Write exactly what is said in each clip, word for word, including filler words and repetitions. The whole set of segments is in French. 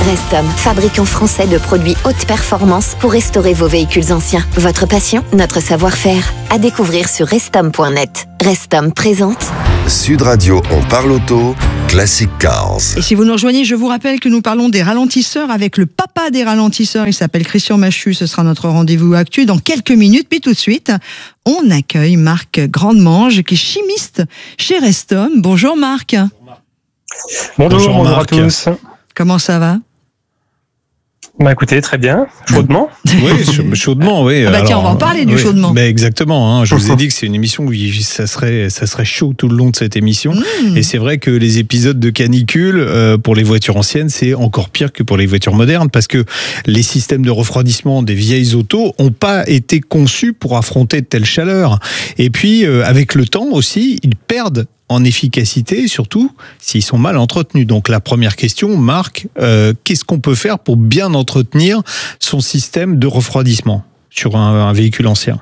Restom, fabricant français de produits haute performance pour restaurer vos véhicules anciens. Votre passion, notre savoir-faire. À découvrir sur restom point net. Restom présente Sud Radio, on parle auto, Classic Cars. Et si vous nous rejoignez, je vous rappelle que nous parlons des ralentisseurs avec le papa des ralentisseurs. Il s'appelle Christian Machu. Ce sera notre rendez-vous actu dans quelques minutes. Puis tout de suite, on accueille Marc Grandemange, qui est chimiste chez Restom. Bonjour Marc. Bonjour, bonjour, bonjour Marc. à tous. Comment ça va? Bah écoutez, très bien, chaudement. Oui, chaudement, oui. Ah bah tiens, on va en parler du oui, chaudement. Mais exactement, hein, je vous ai dit que c'est une émission où ça serait, ça serait chaud tout le long de cette émission. Mmh. Et c'est vrai que les épisodes de canicule, euh, pour les voitures anciennes, c'est encore pire que pour les voitures modernes, parce que les systèmes de refroidissement des vieilles autos n'ont pas été conçus pour affronter de telles chaleurs. Et puis, euh, avec le temps aussi, ils perdent en efficacité, surtout s'ils sont mal entretenus. Donc la première question, Marc, euh, qu'est-ce qu'on peut faire pour bien entretenir son système de refroidissement sur un, un véhicule ancien?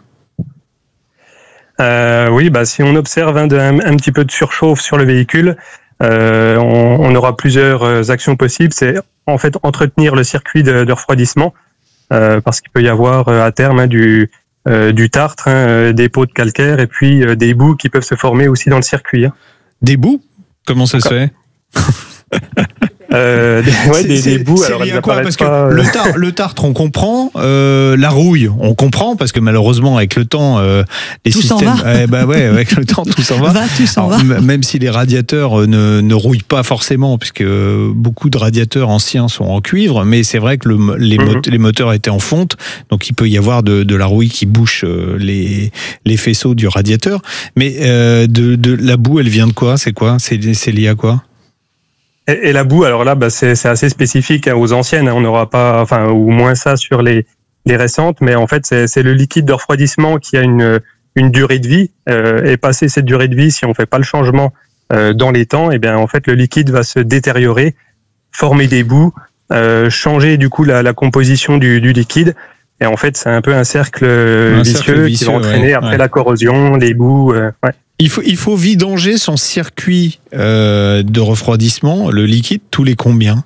euh, Oui, bah, si on observe un, de, un, un petit peu de surchauffe sur le véhicule, euh, on, on aura plusieurs actions possibles. C'est en fait entretenir le circuit de, de refroidissement, euh, parce qu'il peut y avoir à terme hein, du... Euh, du tartre, hein, des pots de calcaire et puis euh, des boues qui peuvent se former aussi dans le circuit. Hein. Des boues? Comment ça se fait? Euh, des, ouais, des, des boues. C'est alors lié à quoi? Parce pas, que le, tar, le tartre, on comprend. Euh, la rouille, on comprend parce que malheureusement, avec le temps, euh, les tout systèmes, s'en va. Eh ben ouais, avec le temps, tout s'en va. va tout s'en Alors, va. M- même si les radiateurs ne, ne rouillent pas forcément, puisque beaucoup de radiateurs anciens sont en cuivre, mais c'est vrai que le, les, mmh. mot- les moteurs étaient en fonte, donc il peut y avoir de, de la rouille qui bouche les, les faisceaux du radiateur. Mais euh, de, de la boue, elle vient de quoi? C'est quoi? C'est, c'est lié à quoi? Et, et la boue, alors là, bah, c'est, c'est assez spécifique hein, aux anciennes. Hein, on n'aura pas, enfin, ou moins ça sur les, les récentes, mais en fait, c'est, c'est le liquide de refroidissement qui a une, une durée de vie. Euh, et passé cette durée de vie, si on fait pas le changement euh, dans les temps, et bien en fait, le liquide va se détériorer, former des boues, euh, changer du coup la, la composition du, du liquide. Et en fait, c'est un peu un cercle, un vicieux, cercle vicieux qui va entraîner ouais, après ouais. la corrosion, les boues. Euh, ouais. Il faut, il faut vidanger son circuit euh, de refroidissement, le liquide, tous les combien?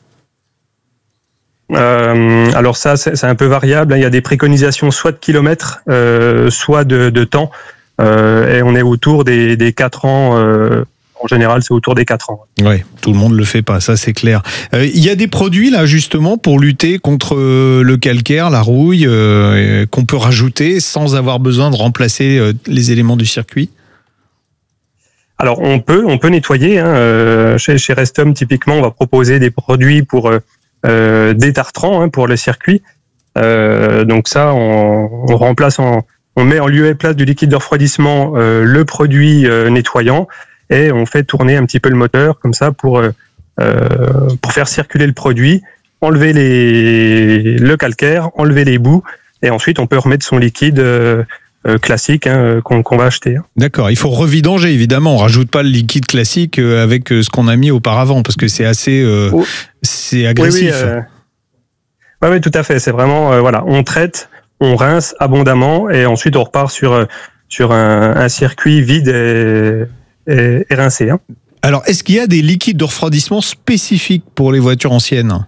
Euh, alors ça, c'est, c'est un peu variable. Il y a des préconisations soit de kilomètres, euh, soit de, de temps. Euh, et on est autour des, des quatre ans. Euh, en général, c'est autour des quatre ans. Ouais, tout le monde le fait pas, ça c'est clair. Euh, il y a des produits là justement pour lutter contre euh, le calcaire, la rouille, euh, qu'on peut rajouter sans avoir besoin de remplacer euh, les éléments du circuit? Alors on peut, on peut nettoyer. Hein, euh, chez, chez Restom, typiquement, on va proposer des produits pour euh, détartrants hein, pour le circuit. Euh, donc ça, on, on remplace, en, on met en lieu et place du liquide de refroidissement euh, le produit euh, nettoyant et on fait tourner un petit peu le moteur comme ça pour euh, pour faire circuler le produit, enlever les le calcaire, enlever les boues et ensuite on peut remettre son liquide. Euh, Euh, classique hein, qu'on, qu'on va acheter. D'accord, il faut revidanger évidemment, on rajoute pas le liquide classique euh, avec euh, ce qu'on a mis auparavant parce que c'est assez euh, oh. c'est agressif. Oui, oui, euh... ouais, oui, tout à fait, c'est vraiment euh, voilà, on traite, on rince abondamment et ensuite on repart sur euh, sur un, un circuit vide et, et, et rincé. Hein. Alors, est-ce qu'il y a des liquides de refroidissement spécifiques pour les voitures anciennes?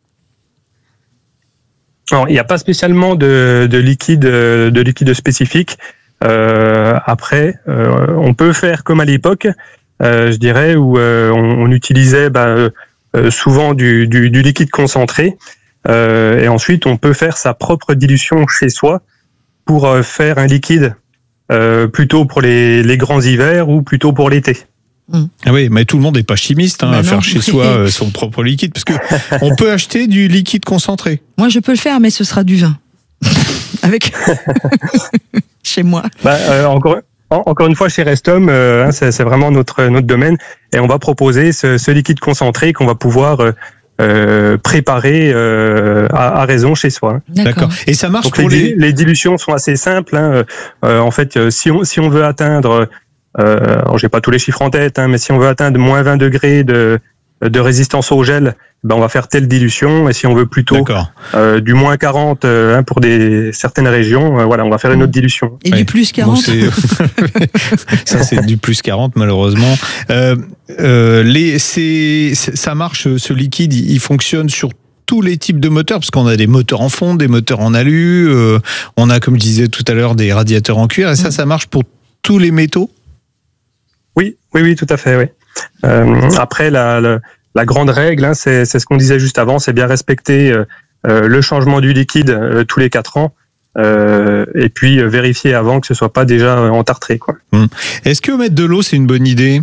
Alors, il n'y a pas spécialement de, de liquide de liquide spécifique. Euh, après, euh, on peut faire comme à l'époque, euh, je dirais, où euh, on, on utilisait bah, euh, souvent du, du, du liquide concentré. Euh, et ensuite, on peut faire sa propre dilution chez soi pour euh, faire un liquide euh, plutôt pour les, les grands hivers ou plutôt pour l'été. Ah oui, mais tout le monde n'est pas chimiste hein, bah à non. faire chez soi euh, son propre liquide, parce que on peut acheter du liquide concentré. Moi, je peux le faire, mais ce sera du vin. Avec chez moi. Bah, euh, encore, en, encore une fois, chez Restom, euh, hein, c'est, c'est vraiment notre notre domaine, et on va proposer ce, ce liquide concentré qu'on va pouvoir euh, euh, préparer euh, à, à raison chez soi. Hein. D'accord. D'accord. Et ça marche Donc pour les, les... les dilutions sont assez simples. Hein. Euh, en fait, si on si on veut atteindre Euh, alors j'ai pas tous les chiffres en tête, hein, mais si on veut atteindre moins vingt degrés de, de résistance au gel, ben on va faire telle dilution. Et si on veut plutôt euh, du moins quarante euh, hein, pour des certaines régions, euh, voilà, on va faire une autre dilution. Et ouais. Du plus quarante. Bon, ça c'est du plus quarante malheureusement. Euh, euh, les, c'est, ça marche, ce liquide, il fonctionne sur tous les types de moteurs, parce qu'on a des moteurs en fonte, des moteurs en alu, euh, on a, comme je disais tout à l'heure, des radiateurs en cuir, et ça, ça marche pour tous les métaux? Oui, oui, oui, tout à fait, oui. Euh, après, la, la, la grande règle, hein, c'est, c'est ce qu'on disait juste avant, c'est bien respecter euh, euh, le changement du liquide euh, tous les quatre ans. Euh, et puis euh, vérifier avant que ce soit pas déjà euh, entartré, quoi. Hum. Est-ce que mettre de l'eau, c'est une bonne idée?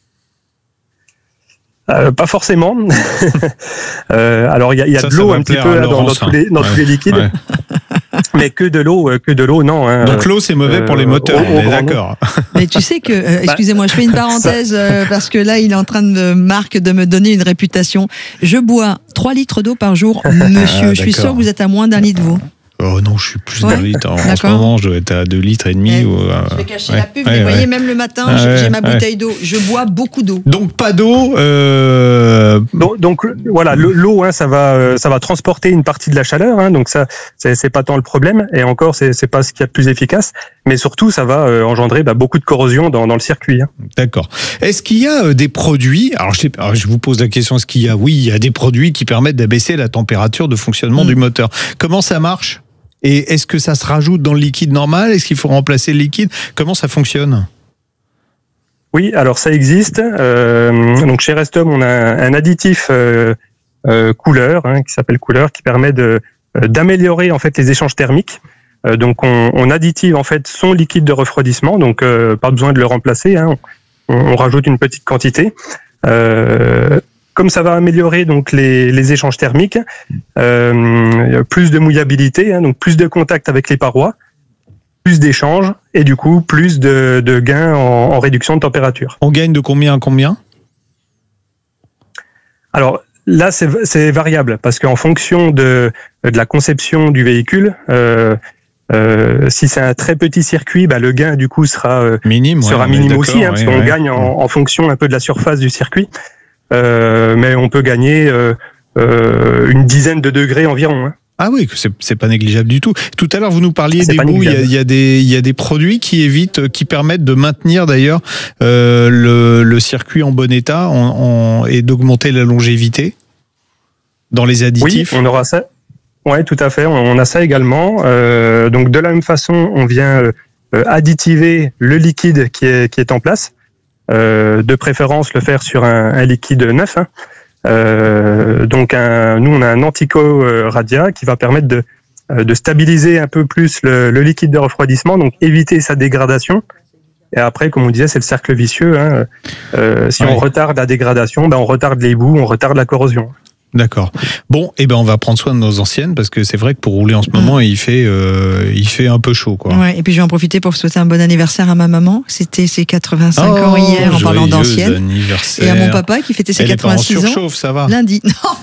Euh, pas forcément. euh, alors il y a, y a ça, de l'eau ça un petit peu là, dans, dans, tous les, dans ouais. tous les liquides, ouais. Mais que de l'eau, que de l'eau, non. Hein. Donc l'eau, c'est mauvais euh, pour les moteurs, au, au on est d'accord. Mais tu sais que, euh, excusez-moi, je fais une parenthèse euh, parce que là, il est en train de Marc de me donner une réputation. Je bois trois litres d'eau par jour, monsieur. Ah, je suis sûr que vous êtes à moins d'un litre, vous. Oh non, je suis plus ouais. d'un litre. En, en ce moment, je dois être à deux litres et demi. Ouais. Ou, euh, je vais cacher ouais. la pub, ouais, mais vous ouais. voyez, même le matin, ah, j'ai, ouais, j'ai ma bouteille ouais. d'eau. Je bois beaucoup d'eau. Donc pas d'eau. Euh... Donc, donc voilà, l'eau, hein, ça va, euh, ça va transporter une partie de la chaleur. Hein, donc ça, c'est, c'est pas tant le problème. Et encore, c'est, c'est pas ce qu'il y a de plus efficace. Mais surtout, ça va euh, engendrer bah, beaucoup de corrosion dans, dans le circuit. Hein. D'accord. Est-ce qu'il y a euh, des produits, alors je, sais, alors je vous pose la question, est-ce qu'il y a, oui, il y a des produits qui permettent d'abaisser la température de fonctionnement mmh. du moteur. Comment ça marche? Et est-ce que ça se rajoute dans le liquide normal? Est-ce qu'il faut remplacer le liquide? Comment ça fonctionne? Oui, alors ça existe. Euh, donc chez Restom, on a un, un additif euh, euh, couleur hein, qui s'appelle couleur, qui permet de euh, d'améliorer en fait les échanges thermiques. Euh, donc on, on additive en fait son liquide de refroidissement, donc euh, pas besoin de le remplacer. Hein, on, on rajoute une petite quantité. Euh, Comme ça va améliorer donc les, les échanges thermiques, euh, plus de mouillabilité, hein, donc plus de contact avec les parois, plus d'échanges et du coup plus de, de gains en, en réduction de température. On gagne de combien à combien? Alors là c'est, c'est variable parce qu'en fonction de, de la conception du véhicule, euh, euh, si c'est un très petit circuit, bah, le gain du coup sera euh, minime, sera ouais, minime aussi, hein, parce ouais, qu'on ouais. gagne en, en fonction un peu de la surface du circuit. Euh, mais on peut gagner euh, euh, une dizaine de degrés environ. Hein. Ah oui, c'est, c'est pas négligeable du tout. Tout à l'heure, vous nous parliez c'est des bouts. Il y, a, il y a des, il y a des produits qui évitent, qui permettent de maintenir d'ailleurs euh, le, le circuit en bon état en, en, et d'augmenter la longévité dans les additifs. Oui, on aura ça. Ouais, tout à fait. On a ça également. Euh, donc de la même façon, on vient euh, additiver le liquide qui est qui est en place. Euh, de préférence le faire sur un, un liquide neuf. Hein. Euh, donc un, nous on a un Antico euh, Radia qui va permettre de, euh, de stabiliser un peu plus le, le liquide de refroidissement, donc éviter sa dégradation. Et après, comme on disait, c'est le cercle vicieux. Hein. Euh, si ouais. on retarde la dégradation, ben on retarde les bouts, on retarde la corrosion. D'accord. Bon, eh ben on va prendre soin de nos anciennes parce que c'est vrai que pour rouler en ce moment, mmh. il fait euh, il fait un peu chaud, quoi. Ouais. Et puis je vais en profiter pour souhaiter un bon anniversaire à ma maman. C'était ses quatre-vingt-cinq oh, ans hier en parlant d'anciennes. Et à mon papa qui fêtait ses Elle quatre-vingt-six ans. Elle est pas en surchauffe, ça va. Lundi.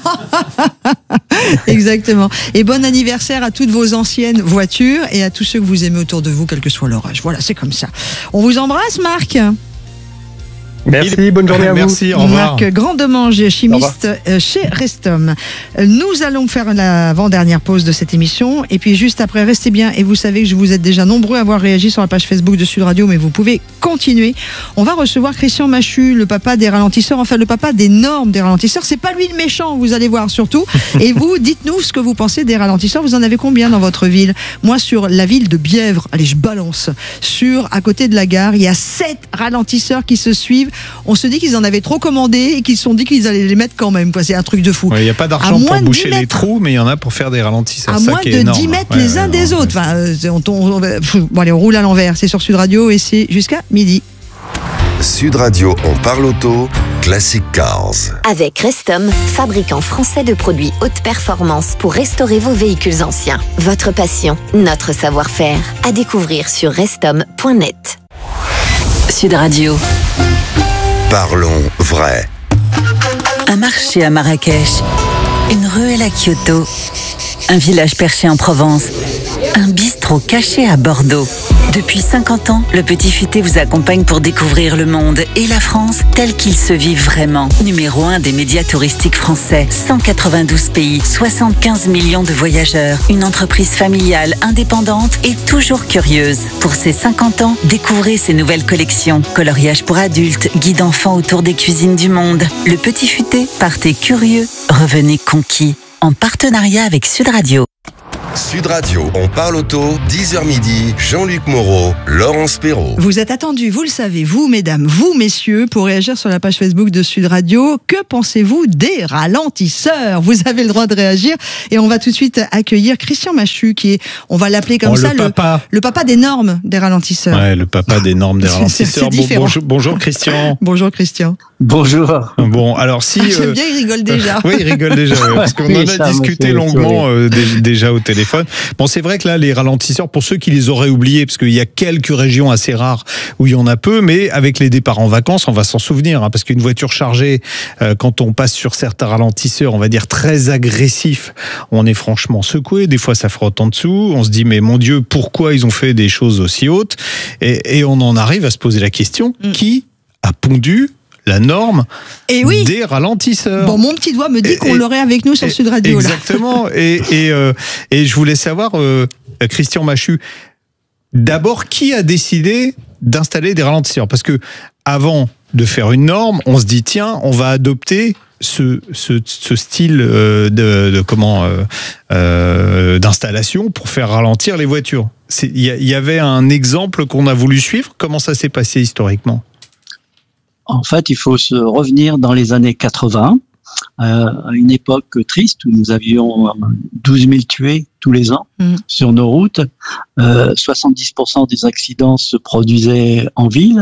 Exactement. Et bon anniversaire à toutes vos anciennes voitures et à tous ceux que vous aimez autour de vous, quel que soit leur âge. Voilà, c'est comme ça. On vous embrasse, Marc. Merci, bonne journée à vous. Merci, au revoir. Marc Grandemange, chimiste chez Restom. Nous allons faire l'avant-dernière pause de cette émission et puis juste après, restez bien et vous savez que vous êtes déjà nombreux à avoir réagi sur la page Facebook de Sud Radio, mais vous pouvez continuer. On va recevoir Christian Machu, le papa des ralentisseurs, enfin le papa des normes des ralentisseurs. C'est pas lui le méchant, vous allez voir surtout. Et vous, dites-nous ce que vous pensez des ralentisseurs. Vous en avez combien dans votre ville? Moi, sur la ville de Bièvre, allez, je balance, sur à côté de la gare, il y a sept ralentisseurs qui se suivent. On se dit qu'ils en avaient trop commandé et qu'ils se sont dit qu'ils allaient les mettre quand même. C'est un truc de fou. Il n'y a pas d'argent pour boucher les trous, mais il y en a pour faire des ralentisseurs. À moins de énorme. dix mètres ouais, les uns ouais, des ouais. autres. Enfin, on, on, on, bon, allez, on roule à l'envers. C'est sur Sud Radio et c'est jusqu'à midi. Sud Radio, on parle auto, Classic Cars. Avec Restom, fabricant français de produits haute performance pour restaurer vos véhicules anciens. Votre passion, notre savoir-faire. À découvrir sur restom point net. Sud Radio. Parlons vrai. Un marché à Marrakech, une ruelle à Kyoto, un village perché en Provence, un bistrot caché à Bordeaux. Depuis cinquante ans, le Petit Futé vous accompagne pour découvrir le monde et la France tel qu'il se vit vraiment. Numéro un des médias touristiques français, cent quatre-vingt-douze pays, soixante-quinze millions de voyageurs, une entreprise familiale, indépendante et toujours curieuse. Pour ses cinquante ans, découvrez ses nouvelles collections. Coloriage pour adultes, guide enfants autour des cuisines du monde. Le Petit Futé, partez curieux, revenez conquis. en partenariat avec Sud Radio. Sud Radio, on parle auto, dix heures midi, Jean-Luc Moreau, Laurence Perrault. Vous êtes attendus, vous le savez, vous mesdames, vous messieurs, pour réagir sur la page Facebook de Sud Radio. Que pensez-vous des ralentisseurs ? Vous avez le droit de réagir et on va tout de suite accueillir Christian Machu qui est, on va l'appeler comme oh, ça, le papa. Le, le papa des normes des ralentisseurs. Ouais, le papa des normes des ralentisseurs. C'est, c'est bon, bonjour, bonjour Christian. Bonjour Christian. Bonjour. Bon, alors si... Ah, j'aime euh... bien, il rigole déjà. Oui, il rigole déjà, ouais, parce qu'on en a ça, discuté longuement euh, déjà au téléphone. Bon, c'est vrai que là, les ralentisseurs, pour ceux qui les auraient oubliés, parce qu'il y a quelques régions assez rares où il y en a peu, mais avec les départs en vacances, on va s'en souvenir, hein, parce qu'une voiture chargée, euh, quand on passe sur certains ralentisseurs, on va dire très agressifs, on est franchement secoué. Des fois, ça frotte en dessous. On se dit, mais mon Dieu, pourquoi ils ont fait des choses aussi hautes ? et, et on en arrive à se poser la question, mmh. qui a pondu la norme et oui. des ralentisseurs. Bon, mon petit doigt me dit et, qu'on et, l'aurait avec nous sur et, Sud Radio. Exactement. Là. et, et, euh, et je voulais savoir, euh, Christian Machu, d'abord, qui a décidé d'installer des ralentisseurs ? Parce que avant de faire une norme, on se dit, tiens, on va adopter ce, ce, ce style euh, de, de comment euh, euh, d'installation pour faire ralentir les voitures. Il y, y avait un exemple qu'on a voulu suivre. Comment ça s'est passé historiquement ? En fait, il faut se revenir dans les années quatre-vingts, euh, à une époque triste où nous avions douze mille tués tous les ans mmh. sur nos routes. Euh, soixante-dix pour cent des accidents se produisaient en ville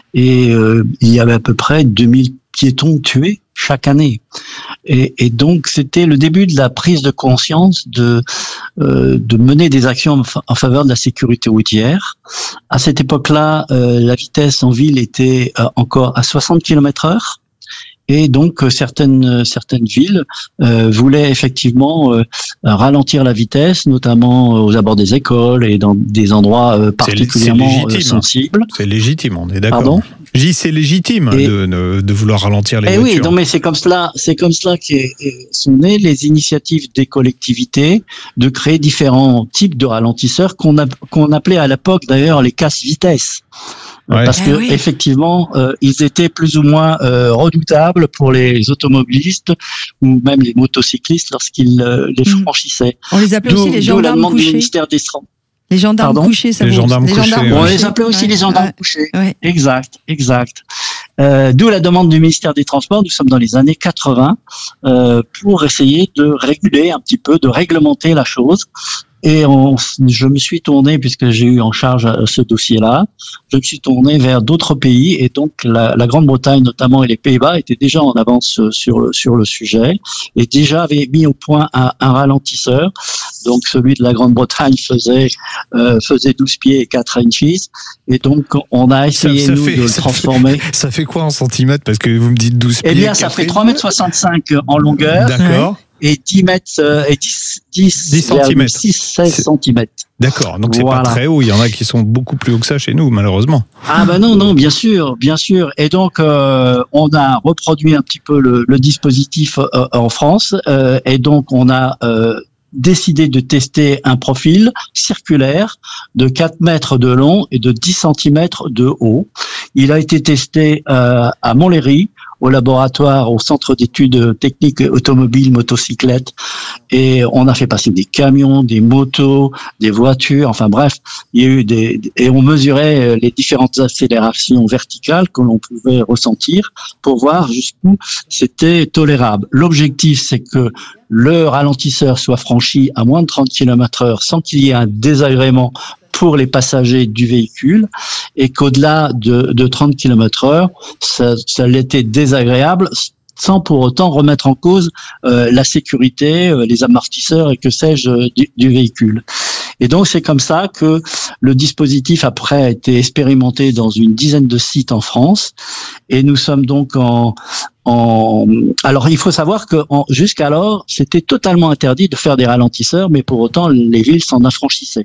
et euh, il y avait à peu près deux mille piétons tués chaque année. Et, et donc, c'était le début de la prise de conscience de, euh, de mener des actions en, fa- en faveur de la sécurité routière. À cette époque-là, euh, la vitesse en ville était euh, encore à soixante kilomètres heure. Et donc, euh, certaines, certaines villes euh, voulaient effectivement euh, ralentir la vitesse, notamment aux abords des écoles et dans des endroits euh, particulièrement c'est, c'est sensibles. C'est légitime, on est d'accord. Pardon ? Je dis c'est légitime et, de, de, de vouloir ralentir les et voitures. Oui, non mais c'est comme cela, c'est comme cela qu'est, sont nées les initiatives des collectivités de créer différents types de ralentisseurs qu'on a, qu'on appelait à l'époque d'ailleurs les casse-vitesses. Ouais. Parce que, eh oui. effectivement, euh, ils étaient plus ou moins euh, redoutables pour les automobilistes ou même les motocyclistes lorsqu'ils euh, les franchissaient. On les appelait d'où, aussi les gendarmes couchés. Du ministère des Les gendarmes Pardon couchés, ça les vous... gendarmes les couchés. gendarmes Ouais. On les appelait aussi ouais. les gendarmes ouais. couchés. Ouais. Exact, exact. Euh, d'où la demande du ministère des Transports. Nous sommes dans les années quatre-vingts euh, pour essayer de réguler un petit peu, de réglementer la chose. Et on, je me suis tourné, puisque j'ai eu en charge ce dossier-là, je me suis tourné vers d'autres pays, et donc la, la Grande-Bretagne notamment et les Pays-Bas étaient déjà en avance sur le, sur le sujet, et déjà avaient mis au point un, un ralentisseur. Donc celui de la Grande-Bretagne faisait euh, faisait douze pieds et quatre inches, et donc on a essayé ça, ça nous fait, de le transformer. Fait, ça fait quoi en centimètres ? Parce que vous me dites douze pieds. Eh bien, ça fait trois mètres soixante-cinq en longueur. D'accord. Et dix mètres, euh, et dix, dix, dix centimètres. six, seize centimètres. D'accord. Donc c'est voilà. pas très haut. Il y en a qui sont beaucoup plus hauts que ça chez nous, malheureusement. Ah ben non, non, bien sûr, bien sûr. Et donc, euh, on a reproduit un petit peu le, le dispositif euh, en France. Euh, et donc, on a euh, décidé de tester un profil circulaire de quatre mètres de long et de dix centimètres de haut. Il a été testé euh, à Montlhéry, au laboratoire, au centre d'études techniques automobiles, motocyclettes, et on a fait passer des camions, des motos, des voitures, enfin bref, il y a eu des, et on mesurait les différentes accélérations verticales que l'on pouvait ressentir pour voir jusqu'où c'était tolérable. L'objectif, c'est que le ralentisseur soit franchi à moins de trente kilomètres heure sans qu'il y ait un désagrément pour les passagers du véhicule, et qu'au-delà de, de trente kilomètres heure, ça, ça l'était désagréable, sans pour autant remettre en cause euh, la sécurité, euh, les amortisseurs et que sais-je du, du véhicule. Et donc c'est comme ça que le dispositif après a été expérimenté dans une dizaine de sites en France, et nous sommes donc en En... Alors, il faut savoir que en... jusqu'alors, c'était totalement interdit de faire des ralentisseurs, mais pour autant, les villes s'en affranchissaient.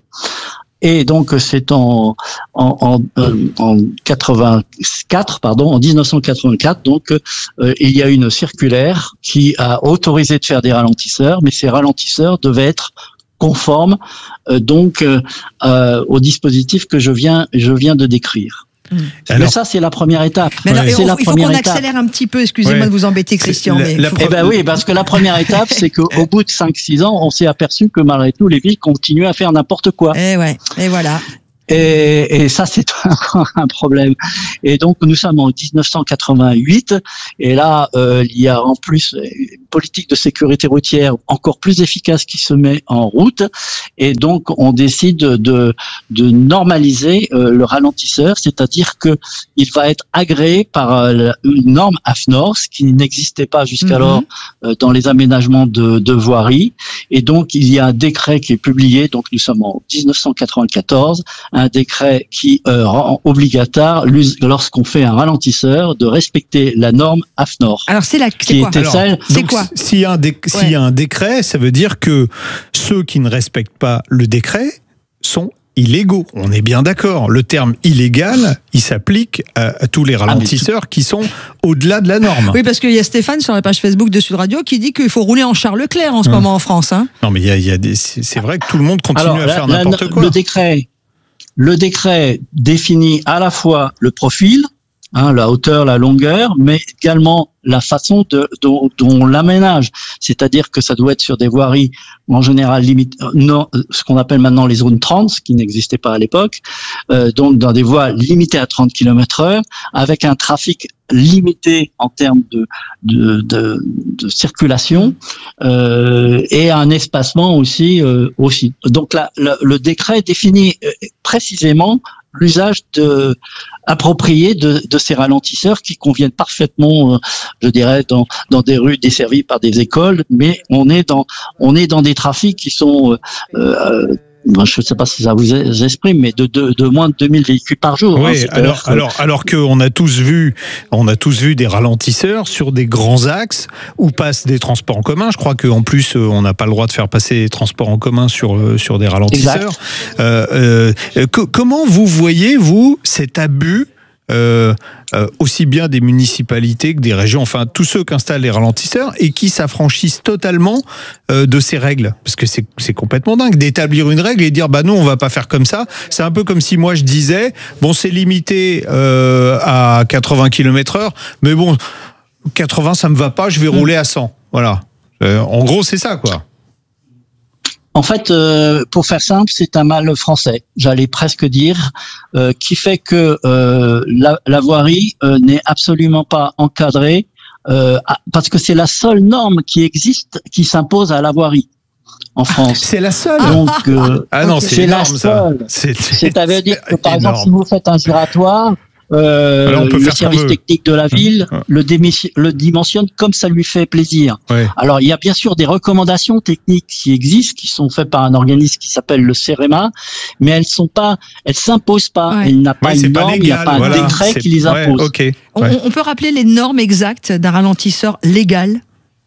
Et donc, c'est en, en, en, en quatre-vingt-quatre, pardon, en dix-neuf cent quatre-vingt-quatre, donc, euh, il y a une circulaire qui a autorisé de faire des ralentisseurs, mais ces ralentisseurs devaient être conformes, euh, donc, euh, euh, au dispositif que je viens, je viens de décrire. Mmh. Alors, mais ça, c'est la première étape. Mais alors, ouais. c'est on, la il faut qu'on étape. accélère un petit peu, excusez-moi ouais. de vous embêter, Christian. La, mais la, eh ben oui, parce que la première étape, c'est qu'au bout de cinq six ans, on s'est aperçu que malgré tout, les villes continuent à faire n'importe quoi. Et ouais, et voilà. Et, et ça, c'est encore un problème. Et donc, nous sommes en dix-neuf cent quatre-vingt-huit, et là, euh, il y a en plus une politique de sécurité routière encore plus efficace qui se met en route, et donc on décide de, de normaliser euh, le ralentisseur, c'est-à-dire que il va être agréé par euh, une norme A F N O R, ce qui n'existait pas jusqu'alors mm-hmm. euh, dans les aménagements de, de voirie, et donc il y a un décret qui est publié, donc nous sommes en dix-neuf cent quatre-vingt-quatorze, un décret qui euh, rend obligatoire, lorsqu'on fait un ralentisseur, de respecter la norme A F N O R. Alors c'est la c'est quoi Alors, celle, c'est quoi S'il y a un dé- ouais. s'il y a un décret, ça veut dire que ceux qui ne respectent pas le décret sont illégaux. On est bien d'accord. Le terme illégal, il s'applique à, à tous les ralentisseurs ah, qui sont au-delà de la norme. Oui, parce qu'il y a Stéphane sur la page Facebook de Sud Radio qui dit qu'il faut rouler en Charles Leclerc en ce hum. moment en France. Hein. Non, mais il y a, il y a des, c'est, c'est vrai que tout le monde continue Alors, à la, faire la, n'importe quoi. Le décret, le décret définit à la fois le profil, hein, la hauteur, la longueur, mais également la façon de, dont, dont on l'aménage. C'est-à-dire que ça doit être sur des voiries en général limite, non, ce qu'on appelle maintenant les zones trente, ce qui n'existait pas à l'époque, euh, donc dans des voies limitées à trente kilomètres heure, avec un trafic limité en termes de, de, de, de circulation euh, et un espacement aussi. Euh, aussi. Donc là, le, le décret définit précisément l'usage de, approprié de, de ces ralentisseurs qui conviennent parfaitement, euh, je dirais, dans, dans des rues desservies par des écoles, mais on est dans, on est dans des trafics qui sont, euh, euh, je ne sais pas si ça vous exprime, mais de, de, de moins de deux mille véhicules par jour. Oui, hein, alors, que... alors, alors qu'on a tous vu, on a tous vu des ralentisseurs sur des grands axes où passent des transports en commun. Je crois qu'en plus, on n'a pas le droit de faire passer les transports en commun sur, sur des ralentisseurs. Euh, euh, que, comment vous voyez, vous, cet abus Euh, euh, aussi bien des municipalités que des régions, enfin tous ceux qui installent les ralentisseurs et qui s'affranchissent totalement euh, de ces règles, parce que c'est, c'est complètement dingue d'établir une règle et dire bah non on va pas faire comme ça. C'est un peu comme si moi je disais bon c'est limité euh, à quatre-vingts kilomètres heure, mais bon quatre-vingts ça me va pas, je vais rouler à cent. Voilà. Euh, en gros c'est ça quoi. En fait, euh, pour faire simple, c'est un mal français, j'allais presque dire, euh, qui fait que euh, la, la voirie euh, n'est absolument pas encadrée, euh, parce que c'est la seule norme qui existe, qui s'impose à la voirie en France. C'est la seule. Donc, euh, ah non, c'est, c'est énorme, la seule. Ça. C'est, C'est-à-dire que par énorme. exemple, si vous faites un giratoire, Euh, Alors on peut le faire service technique de la ville ouais. le, démission, le dimensionne comme ça lui fait plaisir. Ouais. Alors il y a bien sûr des recommandations techniques qui existent, qui sont faites par un organisme qui s'appelle le CEREMA, mais elles sont pas, elles s'imposent pas. Ouais. Il n'y a pas ouais, une norme, pas légal, il n'y a pas voilà. un décret c'est... qui les impose. Ouais, okay. ouais. On, on peut rappeler les normes exactes d'un ralentisseur légal?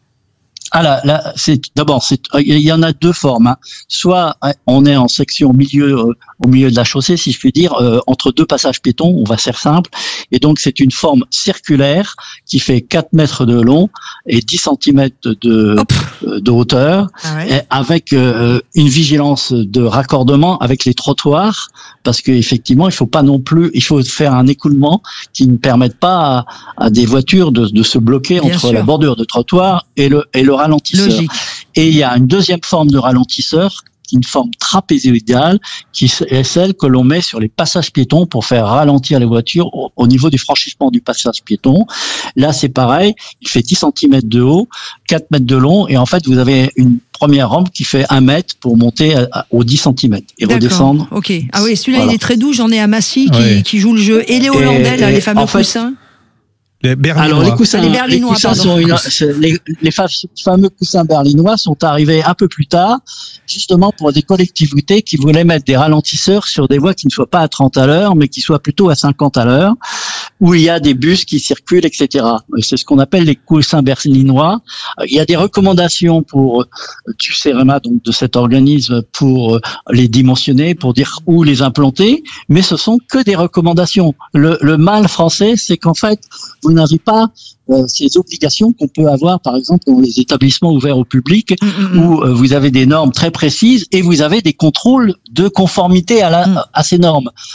Ah là, là, c'est d'abord, c'est il y en a deux formes. Hein. Soit on est en section au milieu, euh, au milieu de la chaussée, si je puis dire, euh, entre deux passages piétons. On va faire simple. Et donc c'est une forme circulaire qui fait quatre mètres de long et dix centimètres de euh, de hauteur, ah ouais. et avec euh, une vigilance de raccordement avec les trottoirs, parce que effectivement, il faut pas non plus, il faut faire un écoulement qui ne permette pas à, à des voitures de, de se bloquer Bien entre sûr. la bordure de trottoir et le et le ralentisseur. Logique. Et il y a une deuxième forme de ralentisseur, qui est une forme trapézoïdale, qui est celle que l'on met sur les passages piétons pour faire ralentir les voitures au, au niveau du franchissement du passage piéton. Là, c'est pareil, il fait dix centimètres de haut, quatre mètres de long, et en fait, vous avez une première rampe qui fait un mètre pour monter à, à, aux dix centimètres et D'accord. redescendre. Ok. Ah oui, celui-là, Voilà. il est très doux. J'en ai à Massy qui, Ouais. qui joue le jeu. Et les Hollandais, Et- là, et les fameux en fait, coussins. Les Berlinois. Alors les coussins, Les Berlinois, coussins pardon. sont une- c'est- les, les fa- fameux coussins berlinois sont arrivés un peu plus tard, justement pour des collectivités qui voulaient mettre des ralentisseurs sur des voies qui ne soient pas à trente à l'heure, mais qui soient plutôt à cinquante à l'heure, où il y a des bus qui circulent, et cetera. C'est ce qu'on appelle les coussins berlinois. Il y a des recommandations pour du CEREMA, donc de cet organisme, pour les dimensionner, pour dire où les implanter, mais ce sont que des recommandations. Le, le mal français, c'est qu'en fait, vous n'avez pas euh, ces obligations qu'on peut avoir, par exemple, dans les établissements ouverts au public, Mm-mm. où euh, vous avez des normes très précises et vous avez des contrôles de conformité à, la, Mm. à ces normes.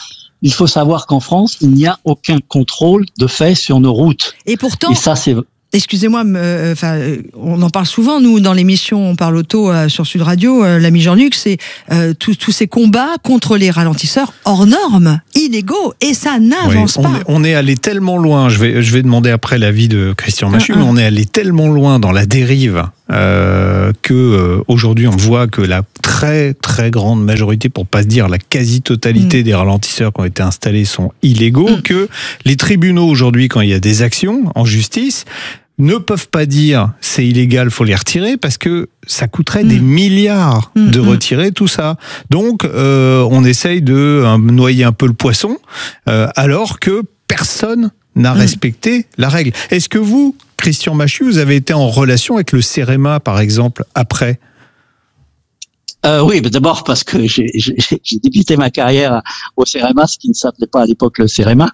il faut savoir qu'en France, il n'y a aucun contrôle de fait sur nos routes. Et pourtant, et ça, c'est... excusez-moi, enfin, euh, on en parle souvent, nous, dans l'émission On parle auto euh, sur Sud Radio, euh, l'ami Jean-Luc, c'est euh, tous ces combats contre les ralentisseurs hors normes, illégaux, et ça n'avance oui, pas. On est, on est allé tellement loin, je vais, je vais demander après l'avis de Christian Machu, ah, mais on est allé tellement loin dans la dérive euh, que euh, aujourd'hui on voit que la très très grande majorité, pour pas se dire la quasi-totalité mmh. des ralentisseurs qui ont été installés sont illégaux, mmh. que les tribunaux aujourd'hui, quand il y a des actions en justice, ne peuvent pas dire c'est illégal, faut les retirer, parce que ça coûterait mmh. des milliards mmh. de retirer tout ça. Donc euh, on essaye de euh, noyer un peu le poisson, euh, alors que personne n'a mmh. respecté la règle. Est-ce que vous, Christian Machu, vous avez été en relation avec le CEREMA, par exemple, après ? Euh, oui, mais d'abord parce que j'ai, j'ai, j'ai débuté ma carrière au CEREMA, ce qui ne s'appelait pas à l'époque le CEREMA,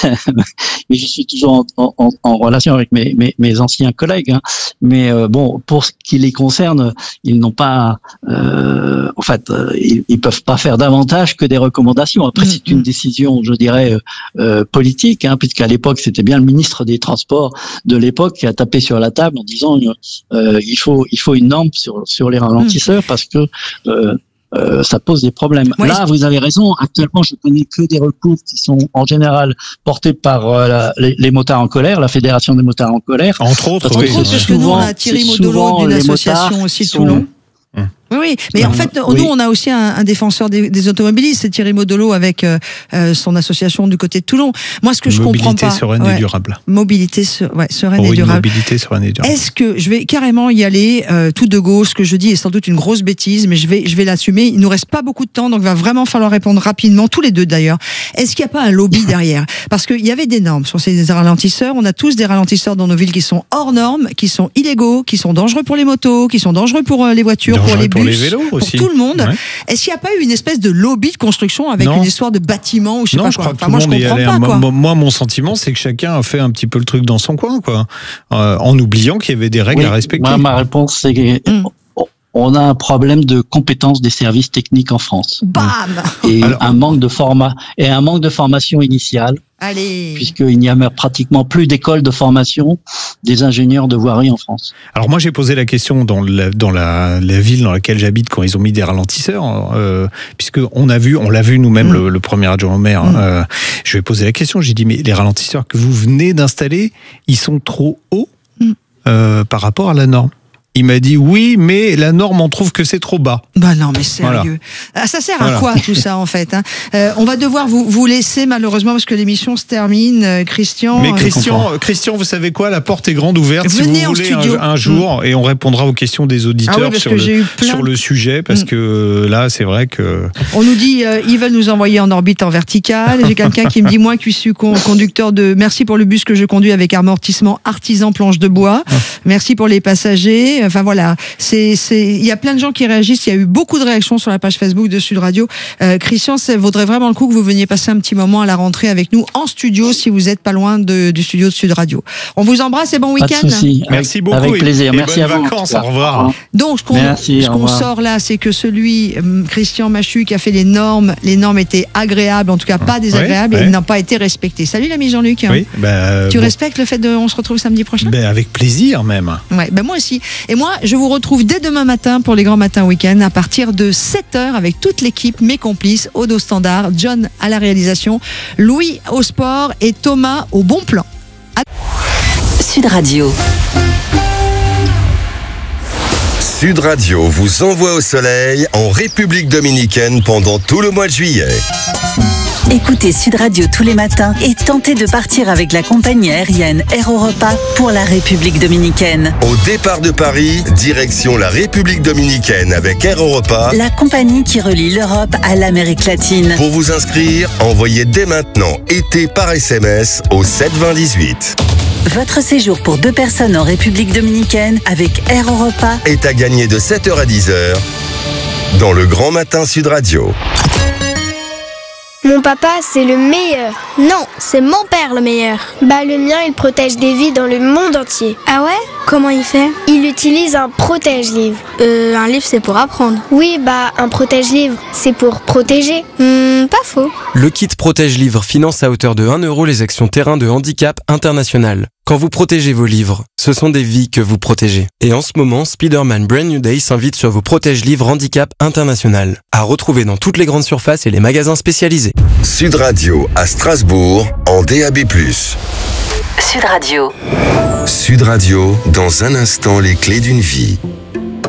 mais je suis toujours en, en, en relation avec mes, mes, mes anciens collègues. Hein. Mais euh, bon, pour ce qui les concerne, ils n'ont pas, euh, en fait, euh, ils, ils peuvent pas faire davantage que des recommandations. Après, c'est une décision, je dirais, euh, politique, hein, puisqu'à l'époque, c'était bien le ministre des Transports de l'époque qui a tapé sur la table en disant euh, il faut, il faut une norme sur sur les ralentisseurs parce que Euh, euh, ça pose des problèmes. Ouais, Là, vous avez raison. Actuellement, je connais que des recours qui sont en général portés par euh, la, les, les motards en colère, la Fédération des motards en colère. Entre autres, parce, oui. Entre autres, parce que nous, on a Thierry Modolo d'une association aussi de Toulon. Hum. Oui, oui, mais en fait, oui. nous, on a aussi un, un défenseur des, des automobilistes, c'est Thierry Modolo avec euh, son association du côté de Toulon. Moi, ce que je mobilité comprends pas, sereine ouais, et durable. Mobilité se, ouais, sereine oh, et durable. Mobilité sereine et durable. Est-ce que je vais carrément y aller euh, tout de go? Ce que je dis est sans doute une grosse bêtise, mais je vais, je vais l'assumer. Il nous reste pas beaucoup de temps, donc il va vraiment falloir répondre rapidement, tous les deux d'ailleurs. Est-ce qu'il n'y a pas un lobby derrière? Parce qu'il y avait des normes sur ces ralentisseurs. On a tous des ralentisseurs dans nos villes qui sont hors normes, qui sont illégaux, qui sont dangereux pour les motos, qui sont dangereux pour les voitures, dangereux pour les pour bus, les vélos aussi. Tout le monde. Ouais. Est-ce qu'il n'y a pas eu une espèce de lobby de construction avec non. une histoire de bâtiment ou je sais non, pas je quoi. crois que enfin, tout moi, le monde je est comprends allé. pas, quoi. Moi, moi, mon sentiment, c'est que chacun a fait un petit peu le truc dans son coin, quoi, euh, en oubliant qu'il y avait des règles oui, à respecter. Moi, ma réponse, c'est que mm. on a un problème de compétence des services techniques en France. Bam. Et Alors, un manque de format et un manque de formation initiale. Allez. Puisqu'il n'y a pratiquement plus d'école de formation des ingénieurs de voirie en France. Alors moi j'ai posé la question dans la, dans la, la ville dans laquelle j'habite quand ils ont mis des ralentisseurs, euh, puisque on a vu, on l'a vu nous-mêmes mmh. le, le premier adjoint au maire. Mmh. Euh, je lui ai posé la question, j'ai dit mais les ralentisseurs que vous venez d'installer, ils sont trop hauts mmh. euh, par rapport à la norme. Il m'a dit oui, mais la norme on trouve que c'est trop bas. Bah non, mais sérieux. Voilà. Ah, ça sert voilà. à quoi tout ça en fait hein euh, On va devoir vous vous laisser malheureusement parce que l'émission se termine. Euh, Christian. Mais Christian, euh, Christian, vous savez quoi? La porte est grande ouverte. Venez si vous en voulez studio. un, un jour mmh. et on répondra aux questions des auditeurs ah oui, sur, le, sur le sujet parce mmh. que là c'est vrai que. On nous dit euh, ils veulent nous envoyer en orbite en verticale. J'ai quelqu'un qui me dit moi qui suis conducteur de. Merci pour le bus que je conduis avec amortissement artisan planche de bois. Ah. Merci pour les passagers. Enfin voilà. C'est, c'est, il y a plein de gens qui réagissent. Il y a eu beaucoup de réactions sur la page Facebook de Sud Radio. Euh, Christian, ça vaudrait vraiment le coup que vous veniez passer un petit moment à la rentrée avec nous en studio si vous êtes pas loin de, du studio de Sud Radio. On vous embrasse et bon week-end. Pas de souci. Merci beaucoup. Avec plaisir. Et Merci bonnes à vous. Vacances. Au revoir. Donc, ce qu'on, Merci, ce qu'on sort là, c'est que celui, Christian Machu, qui a fait les normes, les normes étaient agréables, en tout cas pas désagréables, oui, et oui. n'ont pas été respectées. Salut l'ami Jean-Luc. Oui, bah, tu bon. respectes le fait de, on se retrouve samedi prochain? Ben, avec plaisir même. Ouais, ben moi aussi. Et moi, je vous retrouve dès demain matin pour les grands matins week-end à partir de sept heures avec toute l'équipe, mes complices, Aude au standard, John à la réalisation, Louis au sport et Thomas au bon plan. À... Sud Radio. Sud Radio vous envoie au soleil en République dominicaine pendant tout le mois de juillet. Écoutez Sud Radio tous les matins et tentez de partir avec la compagnie aérienne Air Europa pour la République dominicaine. Au départ de Paris, direction la République dominicaine avec Air Europa, la compagnie qui relie l'Europe à l'Amérique latine. Pour vous inscrire, envoyez dès maintenant été par S M S au sept vingt dix-huit. Votre séjour pour deux personnes en République dominicaine avec Air Europa est à gagner de sept heures à dix heures dans le Grand Matin Sud Radio. Mon papa, c'est le meilleur. Non, c'est mon père le meilleur. Bah le mien, il protège des vies dans le monde entier. Ah ouais? Comment il fait? Il utilise un protège-livre. Euh, un livre, c'est pour apprendre. Oui, bah, un protège-livre, c'est pour protéger. Hmm, pas faux. Le kit protège-livre finance à hauteur de un euro les actions terrain de handicap international. Quand vous protégez vos livres, ce sont des vies que vous protégez. Et en ce moment, Spider-Man Brand New Day s'invite sur vos protège-livres handicap international. À retrouver dans toutes les grandes surfaces et les magasins spécialisés. Sud Radio à Strasbourg en D A B plus. Sud Radio. Sud Radio, dans un instant, les clés d'une vie.